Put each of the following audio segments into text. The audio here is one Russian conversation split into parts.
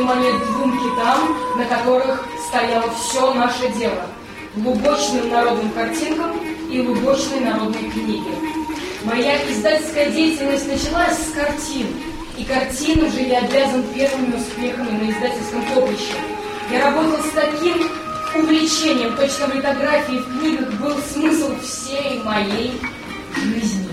внимание двум китам, на которых стояло все наше дело: лубочным народным картинкам и лубочной народной книге. Моя издательская деятельность началась с картин, и картинам же я обязан первыми успехами на издательском поприще. Я работал с таким увлечением, точно в литографии и в книгах был смысл всей моей жизни.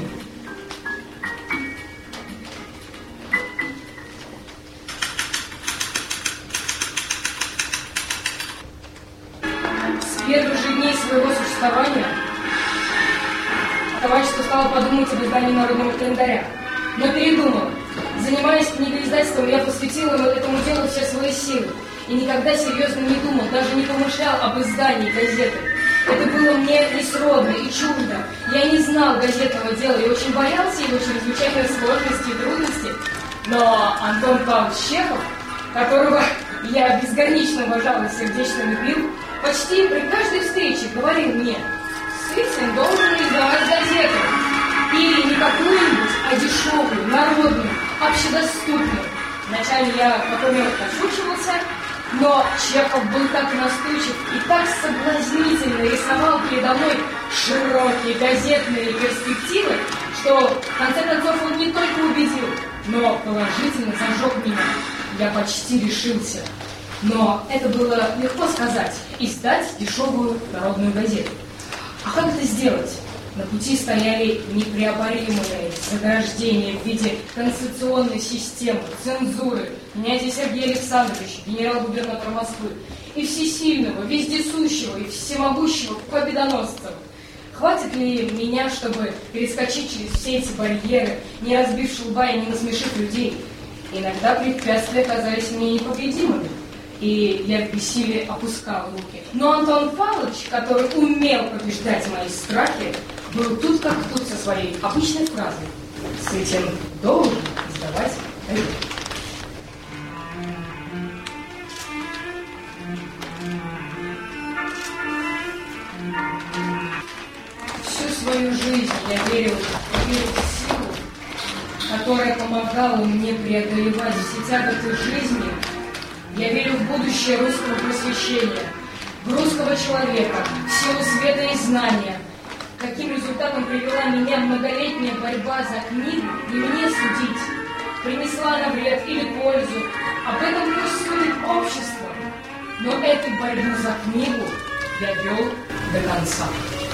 С первых же дней своего существования товарищество стало подумать об издании народного календаря, но передумало. Занимаясь книгоиздательством, я посвятила этому делу все свои силы и никогда серьезно не думал, даже не помышлял об издании газеты. Это было мне несродно и чуждо. Я не знал газетного дела и очень боялся его чрезвычайной сложности и трудности. Но Антон Павлович Чехов, которого я безгранично уважал и сердечно любил, почти при каждой встрече говорил мне: Сытин должен издавать газету. И не какую-нибудь, а дешевую, народную, общедоступную. Вначале я потом подшучивался, но Чехов был так настойчив и так соблазнительно рисовал передо мной широкие газетные перспективы, что в конце концов он не только убедил, но положительно зажег меня. Я почти решился. Но это было легко сказать: издать дешевую народную газету. А как это сделать? На пути стояли непреоборимые заграждения в виде конституционной системы, цензуры, князя Сергея Александровича, генерал-губернатора Москвы, и всесильного, вездесущего и всемогущего победоносца. Хватит ли меня, чтобы перескочить через все эти барьеры, не разбивши лба и не насмешив людей? Иногда препятствия казались мне непобедимыми, и я в бессилии опускал руки. Но Антон Павлович, который умел побеждать мои страхи, был тут как тут со своей обычной фразой: Сытин должен издавать газету. Всю свою жизнь я верил в силу, которая помогала мне преодолевать все тяготы жизни. Я верю в будущее русского просвещения, в русского человека, в силу света и знания. Каким результатом привела меня многолетняя борьба за книгу, не мне судить. Принесла она вред или пользу, об этом пусть судит общество. Но эту борьбу за книгу я вел до конца.